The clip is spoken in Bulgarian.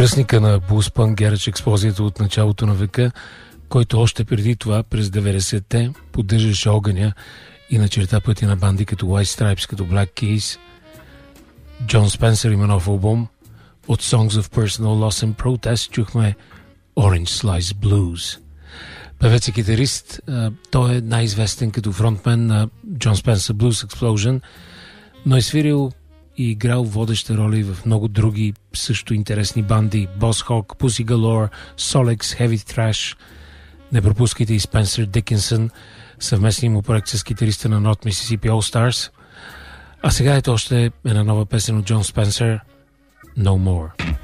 Кръстника на блузпънк герач експлозията от началото на века, който още преди това, през 90-те, поддържаше огъня и начерта пътя на банди като White Stripes, като Black Keys. Джон Спенсър има нов албум. От Songs of Personal Loss and Protest чухме Orange Slice Blues. Певец и китарист, той е най-известен като фронтмен на John Spencer Blues Explosion, но е свирил и играл водеща роля и в много други също интересни банди: Boss Hawk, Pussy Galore, Solex, Heavy Thrash. Не пропускайте и Спенсър Дикинсън, съвместния му проект с китариста на North Mississippi All Stars. А сега ето още една нова песен от Джон Спенсър, No More.